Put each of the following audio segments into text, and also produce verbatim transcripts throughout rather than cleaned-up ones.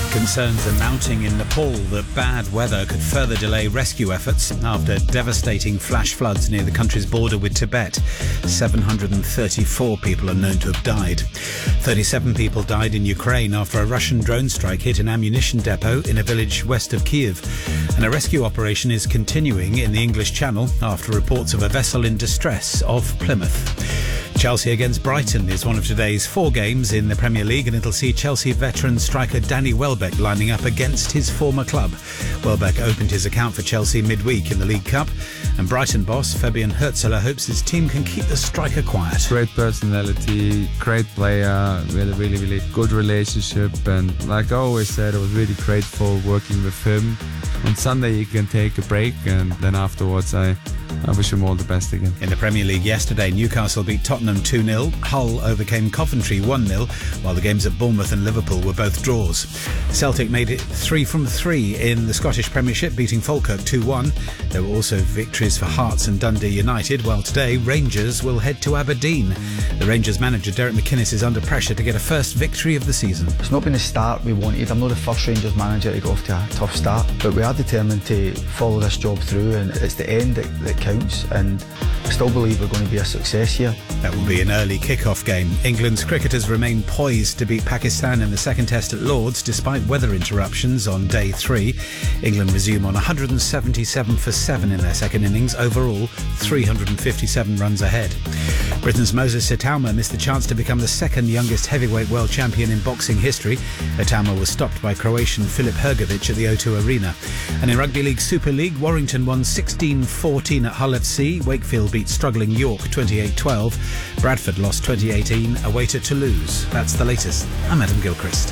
Concerns are mounting in Nepal that bad weather could further delay rescue efforts after devastating flash floods near the country's border with Tibet. seven hundred thirty-four people are known to have died. thirty-seven people died in Ukraine after a Russian drone strike hit an ammunition depot in a village west of Kiev. And a rescue operation is continuing in the English Channel after reports of a vessel in distress off Plymouth. Chelsea against Brighton is one of today's four games in the Premier League, and it'll see Chelsea veteran striker Danny Welbeck lining up against his former club. Welbeck opened his account for Chelsea midweek in the League Cup, and Brighton boss Fabian Hürzeler hopes his team can keep the striker quiet. Great personality, great player, we had a really, really good relationship, and like I always said, I was really grateful working with him. On Sunday you can take a break, and then afterwards I I wish him all the best again. In the Premier League yesterday, Newcastle beat Tottenham two nil, Hull overcame Coventry one nil, while the games at Bournemouth and Liverpool were both draws. Celtic made it three from three in the Scottish Premiership, beating Falkirk two one. There were also victories for Hearts and Dundee United, while today Rangers will head to Aberdeen. The Rangers manager Derek McInnes is under pressure to get a first victory of the season. It's not been the start we wanted. I'm not the first Rangers manager to get off to a tough start, but we are determined to follow this job through, and it's the end that, that counts, and I still believe we're going to be a success here. That will be an early kick-off game. England's cricketers remain poised to beat Pakistan in the second test at Lords despite weather interruptions on day three. England resume on one hundred seventy-seven for seven in their second innings, overall three hundred fifty-seven runs ahead. Britain's Moses Itauma missed the chance to become the second youngest heavyweight world champion in boxing history. Itauma was stopped by Croatian Filip Hrgovic at the O two Arena. And in Rugby League Super League, Warrington won sixteen fourteen at Hull F C. Wakefield beat struggling York twenty-eight twelve. Bradford lost twenty eighteen away to Toulouse. That's the latest. I'm Adam Gilchrist.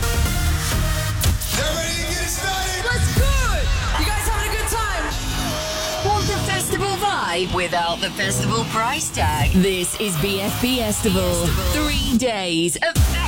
Let's good! You guys having a good time? Want the festival vibe without the festival price tag? This is B F B Festival. Three days of